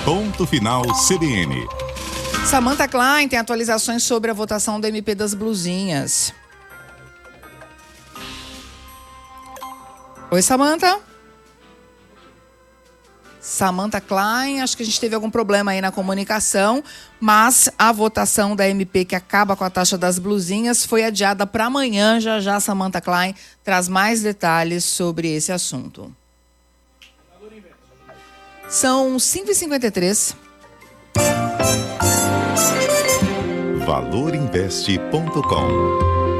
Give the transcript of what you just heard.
Ponto Final CBN. Samantha Klein tem atualizações sobre a votação do MP das blusinhas. Oi, Samantha? Samantha Klein, acho que a gente teve algum problema aí na comunicação, mas a votação da MP que acaba com a taxa das blusinhas foi adiada para amanhã. Já Samantha Klein traz mais detalhes sobre esse assunto. São 5h53. Valorinveste.com